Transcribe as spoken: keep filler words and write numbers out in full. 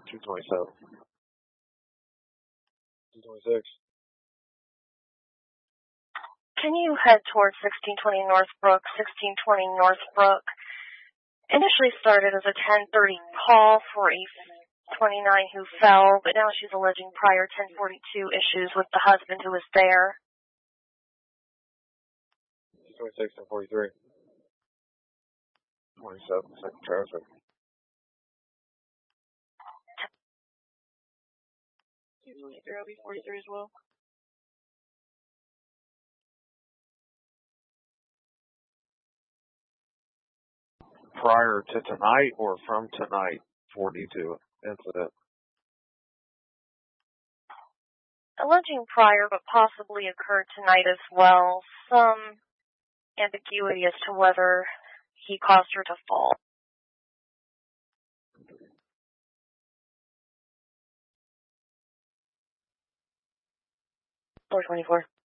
two twenty-seven. two twenty-six. Can you head towards sixteen twenty Northbrook? sixteen twenty Northbrook initially started as a ten thirty call for a twenty-nine who fell, but now she's alleging prior ten forty-two issues with the husband who was there. twenty-six and forty-three. twenty-seven, second traffic. There will be forty-three as well. Prior to tonight or from tonight, forty-two incident. Alleging prior, but possibly occurred tonight as well. Some ambiguity as to whether he caused her to fall. four twenty-four.